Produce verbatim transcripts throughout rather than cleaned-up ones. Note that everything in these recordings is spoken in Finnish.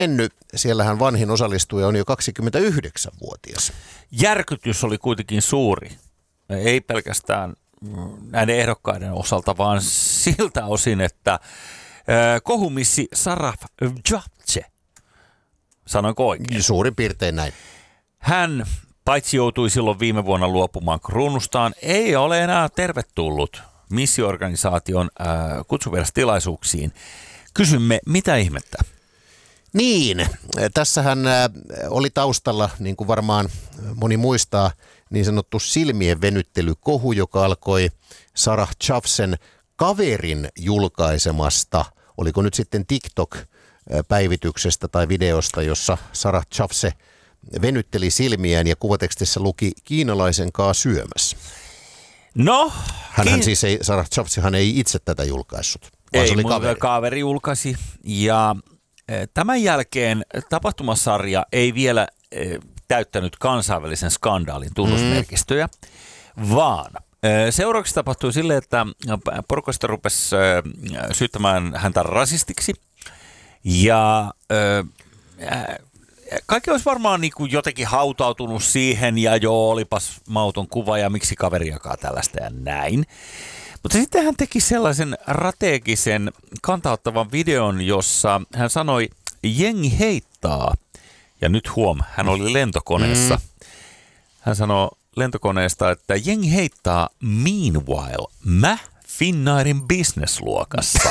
mennyt. Siellähän vanhin osallistuja on jo kaksikymmentäyhdeksänvuotias. Järkytys oli kuitenkin suuri. Ei pelkästään näiden ehdokkaiden osalta, vaan siltä osin, että kohumissi Sarah Jabce, sanoinko oikein? Suurin piirtein näin. Hän, paitsi joutui silloin viime vuonna luopumaan kruunustaan, ei ole enää tervetullut missiorganisaation äh, kutsuvierastilaisuuksiin. Kysymme, mitä ihmettä? Niin, tässähän äh, oli taustalla, niin kuin varmaan moni muistaa, niin sanottu silmien venyttelykohu, joka alkoi Sarah Jabcen kaverin julkaisemasta, oliko nyt sitten TikTok-päivityksestä tai videosta, jossa Sarah Jabce venytteli silmiään ja kuvatekstissä luki kiinalaisen kaa syömässä. No, Hänhän kiin... siis ei, Sarah Jabcehan ei itse tätä julkaissut, vaan ei, se oli kaveri. kaveri julkaisi. Ja eh, tämän jälkeen tapahtumasarja ei vielä eh, täyttänyt kansainvälisen skandaalin tunnusmerkistöjä, mm. vaan eh, seuraavaksi tapahtui sille, että porukasta rupesi eh, syyttämään häntä rasistiksi. Ja eh, kaikki olisi varmaan niin kuin jotenkin hautautunut siihen ja joo, olipas mauton kuva ja miksi kaveri jakaa tällaista ja näin. Mutta sitten hän teki sellaisen strategisen kantauttavan videon, jossa hän sanoi, jengi heittaa. Ja nyt huom, hän oli lentokoneessa. Mm. Hän sanoi lentokoneesta, että jengi heittaa meanwhile mä Finnairin business-luokassa.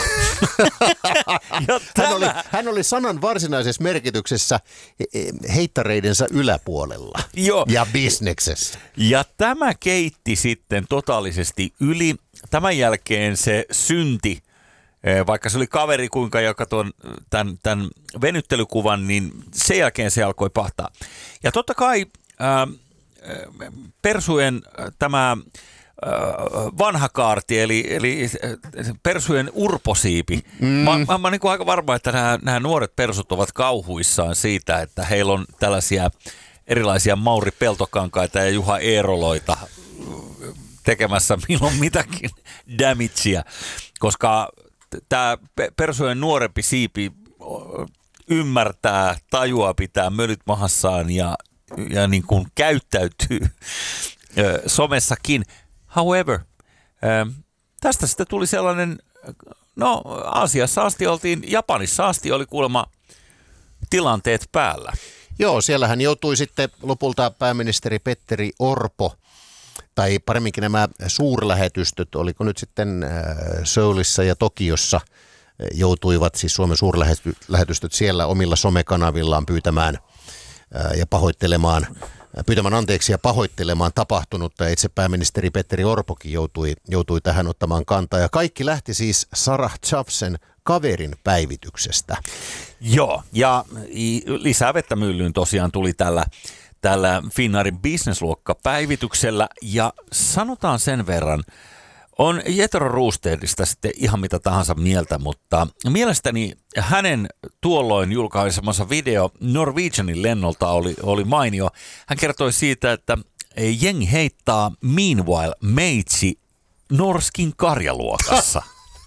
hän, oli, hän oli sanan varsinaisessa merkityksessä heittareidensa yläpuolella. Joo. Ja bisneksessä. Ja tämä keitti sitten totaalisesti yli. Tämän jälkeen se synti, vaikka se oli kaveri kuinka joka tuon tämän, tämän venyttelykuvan, niin sen jälkeen se alkoi pahtaa. Ja totta kai ää, persujen tämä vanha kaarti, eli, eli persujen urposiipi. Mm. Mä, mä, mä niin kuin aika varma, että nämä, nämä nuoret persut ovat kauhuissaan siitä, että heillä on tällaisia erilaisia Mauri Peltokankaita ja Juha Eeroloita tekemässä milloin mitäkin damagea, koska tämä persujen nuorempi siipi ymmärtää, tajua pitää mölyt mahassaan ja, ja niin kuin käyttäytyy somessakin. However, tästä sitten tuli sellainen, no Aasiassa asti oltiin, Japanissa asti oli kuulemma tilanteet päällä. Joo, siellähän joutui sitten lopulta pääministeri Petteri Orpo, tai paremminkin nämä suurlähetystöt, oliko nyt sitten Seoulissa ja Tokiossa, joutuivat siis Suomen suurlähetystöt siellä omilla somekanavillaan pyytämään ja pahoittelemaan, pyytämään anteeksi ja pahoittelemaan tapahtunutta. Ja itse pääministeri Petteri Orpokin joutui, joutui tähän ottamaan kantaa. Ja kaikki lähti siis Sarah Jabcen kaverin päivityksestä. Joo, ja lisää vettä myllyyn tosiaan tuli tällä, tällä Finnairin business-luokka-päivityksellä. Ja sanotaan sen verran, on Jethro Roostedista sitten ihan mitä tahansa mieltä, mutta mielestäni hänen tuolloin julkaisemansa video Norwegianin lennolta oli, oli mainio. Hän kertoi siitä, että jengi heittaa meanwhile meitsi Norskin karjaluokassa.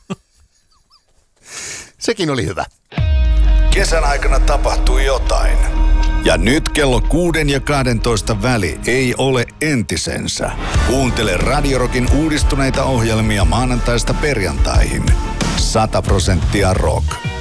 Sekin oli hyvä. Kesän aikana tapahtui jotain. Ja nyt kello kuuden ja kahdentoista väli ei ole entisensä. Kuuntele Radio Rockin uudistuneita ohjelmia maanantaista perjantaihin. Sata prosenttia rock.